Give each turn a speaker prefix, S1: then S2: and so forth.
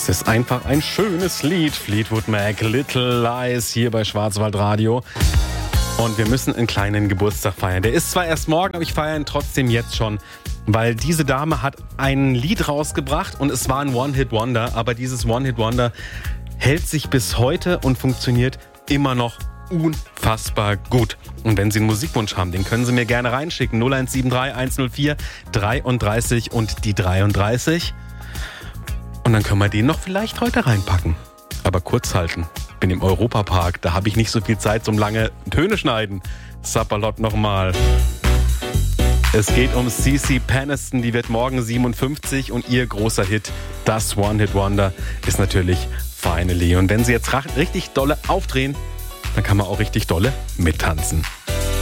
S1: Es ist einfach ein schönes Lied. Fleetwood Mac, Little Lies hier bei Schwarzwaldradio. Und wir müssen einen kleinen Geburtstag feiern. Der ist zwar erst morgen, aber ich feiere ihn trotzdem jetzt schon. Weil diese Dame hat ein Lied rausgebracht und es war ein One-Hit-Wonder. Aber dieses One-Hit-Wonder hält sich bis heute und funktioniert immer noch unfassbar gut. Und wenn Sie einen Musikwunsch haben, den können Sie mir gerne reinschicken. 0173 104 33 und die 33. Und dann können wir den noch vielleicht heute reinpacken. Aber kurz halten. Bin im Europapark, da habe ich nicht so viel Zeit zum lange Töne schneiden. Sapperlot nochmal. Es geht um CeCe Peniston, die wird morgen 57 und ihr großer Hit, das One-Hit-Wonder, ist natürlich Finally. Und wenn Sie jetzt richtig dolle aufdrehen, dann kann man auch richtig dolle mittanzen.